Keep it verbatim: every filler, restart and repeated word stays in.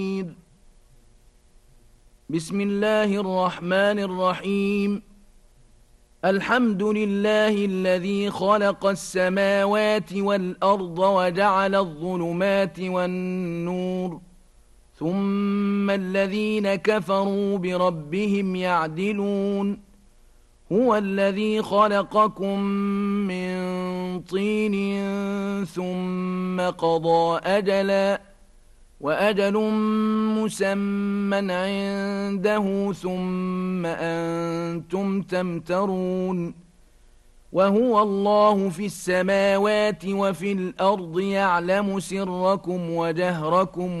بسم الله الرحمن الرحيم الحمد لله الذي خلق السماوات والأرض وجعل الظلمات والنور ثم الذين كفروا بربهم يعدلون هو الذي خلقكم من طين ثم قضى أجلا وأجل مسمى عنده ثم أنتم تمترون وهو الله في السماوات وفي الأرض يعلم سركم وجهركم